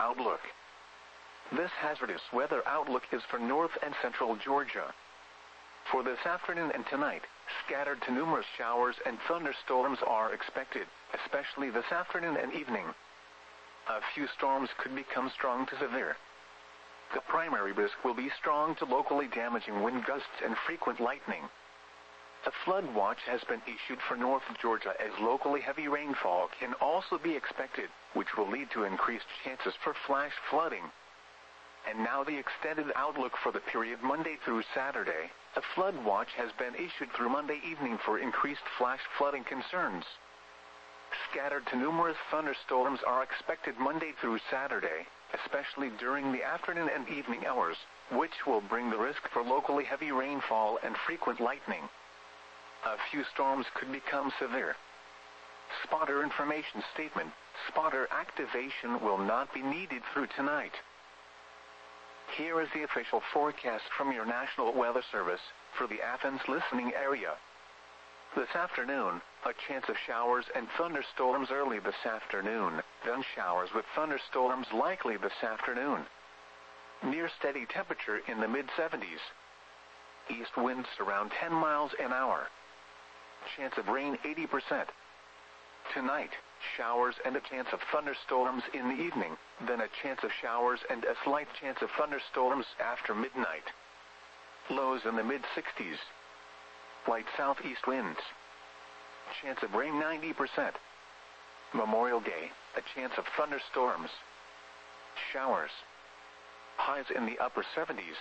outlook. This hazardous weather outlook is for north and central Georgia. For this afternoon and tonight, scattered to numerous showers and thunderstorms are expected, especially this afternoon and evening. A few storms could become strong to severe. The primary risk will be strong to locally damaging wind gusts and frequent lightning. A flood watch has been issued for North Georgia as locally heavy rainfall can also be expected, which will lead to increased chances for flash flooding. And now the extended outlook for the period Monday through Saturday. A flood watch has been issued through Monday evening for increased flash flooding concerns. Scattered to numerous thunderstorms are expected Monday through Saturday, especially during the afternoon and evening hours, which will bring the risk for locally heavy rainfall and frequent lightning. A few storms could become severe. Spotter information statement: spotter activation will not be needed through tonight. Here is the official forecast from your National Weather Service for the Athens listening area. This afternoon, a chance of showers and thunderstorms early this afternoon, then showers with thunderstorms likely this afternoon. Near steady temperature in the mid-70s. East winds around 10 miles an hour. Chance of rain 80%. Tonight, showers and a chance of thunderstorms in the evening, then a chance of showers and a slight chance of thunderstorms after midnight. Lows in the mid-60s. Light southeast winds. Chance of rain 90%. Memorial Day, a chance of thunderstorms. Showers. Highs in the upper 70s.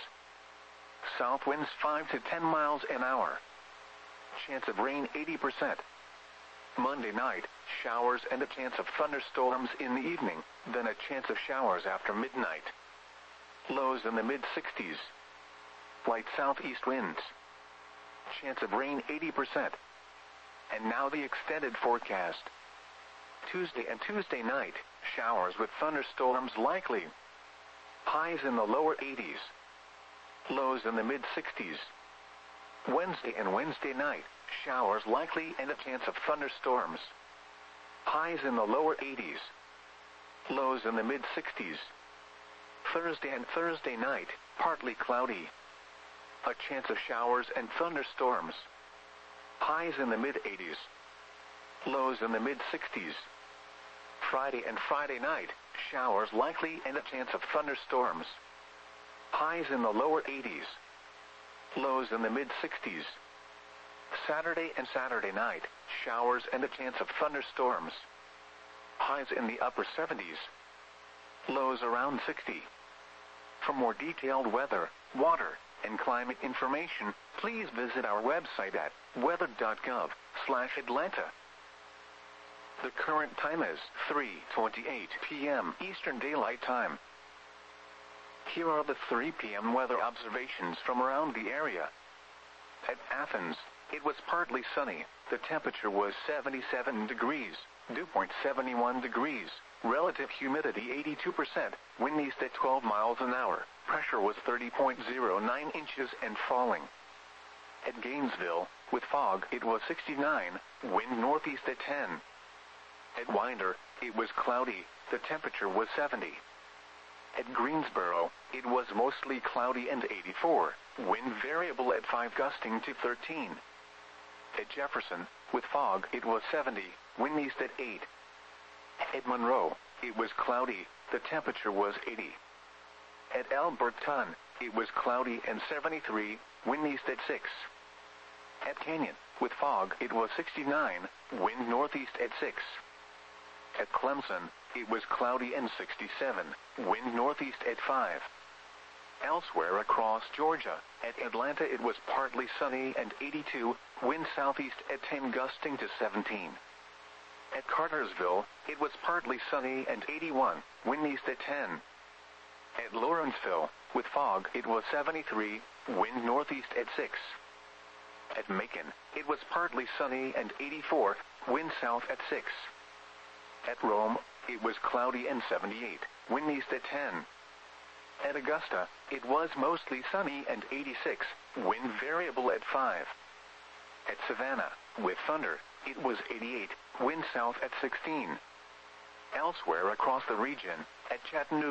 South winds 5 to 10 miles an hour. Chance of rain 80%. Monday night, showers and a chance of thunderstorms in the evening, then a chance of showers after midnight. Lows in the mid-60s. Light southeast winds. Chance of rain 80%. And now the extended forecast. Tuesday and Tuesday night, showers with thunderstorms likely. Highs in the lower 80s. Lows in the mid-60s. Wednesday and Wednesday night, showers likely and a chance of thunderstorms. Highs in the lower 80s. Lows in the mid-60s. Thursday and Thursday night, partly cloudy. A chance of showers and thunderstorms. Highs in the mid-80s. Lows in the mid-60s. Friday and Friday night, showers likely and a chance of thunderstorms. Highs in the lower 80s. Lows in the mid-60s. Saturday and Saturday night, showers and a chance of thunderstorms. Highs in the upper 70s. Lows around 60. For more detailed weather, water, and climate information, please visit our website at weather.gov/Atlanta. The current time is 3:28 p.m. Eastern Daylight Time. Here are the 3 p.m. weather observations from around the area. At Athens, it was partly sunny. The temperature was 77 degrees, dew point 71 degrees, relative humidity 82%, wind east at 12 miles an hour, pressure was 30.09 inches and falling. At Gainesville, with fog, it was 69, wind northeast at 10. At Winder, it was cloudy, the temperature was 70. At Greensboro, it was mostly cloudy and 84, wind variable at 5 gusting to 13. At Jefferson, with fog, it was 70, wind east at 8. At Monroe, it was cloudy, the temperature was 80. At Alberton, it was cloudy and 73, wind east at 6. At Canyon, with fog, it was 69, wind northeast at 6. At Clemson, it was cloudy and 67, wind northeast at 5. Elsewhere across Georgia, at Atlanta it was partly sunny and 82, wind southeast at 10 gusting to 17. At Cartersville, it was partly sunny and 81, wind east at 10. At Lawrenceville, with fog, it was 73, wind northeast at 6. At Macon, it was partly sunny and 84, wind south at 6. At Rome, it was cloudy and 78, wind east at 10. At Augusta, it was mostly sunny and 86, wind variable at 5. At Savannah, with thunder, it was 88, wind south at 16. Elsewhere across the region, at Chattanooga,